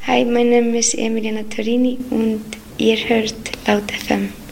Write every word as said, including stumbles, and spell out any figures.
Hi, my name is Emiliana Torini und ihr hört Laut F M.